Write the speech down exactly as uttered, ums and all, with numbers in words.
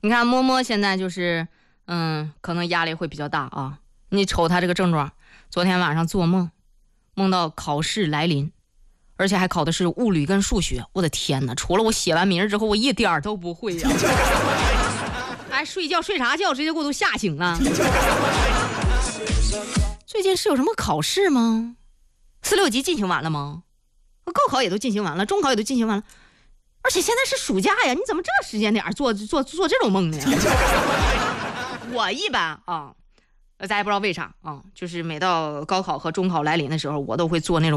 你看摸摸现在就是，嗯，可能压力会比较大啊。你瞅他这个症状，昨天晚上做梦，梦到考试来临，而且还考的是物理跟数学。我的天哪！除了我写完名之后，我一点儿都不会呀、啊。哎，睡觉睡啥觉？直接给我都吓醒了。最近是有什么考试吗？四六级进行完了吗？高考也都进行完了，中考也都进行完了，而且现在是暑假呀，你怎么这个时间点做做做这种梦呢？我一般啊，咱也不知道为啥啊，就是每到高考和中考来临的时候，我都会做那种。